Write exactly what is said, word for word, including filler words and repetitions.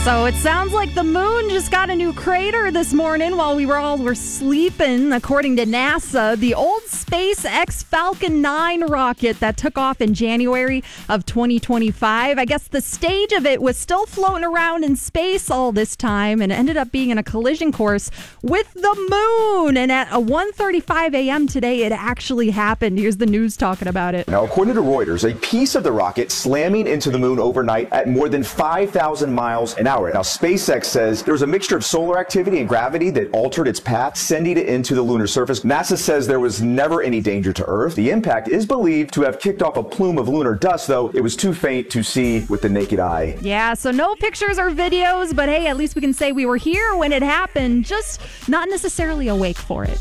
So it sounds like the moon just got a new crater this morning while we were all were sleeping. According to NASA, the old SpaceX Falcon nine rocket that took off in January of twenty twenty-five, I guess the stage of it was still floating around in space all this time and ended up being in a collision course with the moon. And at one thirty-five a.m. today, it actually happened. Here's the news talking about it. Now, according to Reuters, a piece of the rocket slamming into the moon overnight at more than five thousand miles an hour. Now, SpaceX says there was a mixture of solar activity and gravity that altered its path, sending it into the lunar surface. NASA says there was never any danger to Earth. The impact is believed to have kicked off a plume of lunar dust, though it was too faint to see with the naked eye. Yeah, so no pictures or videos, but hey, at least we can say we were here when it happened, just not necessarily awake for it.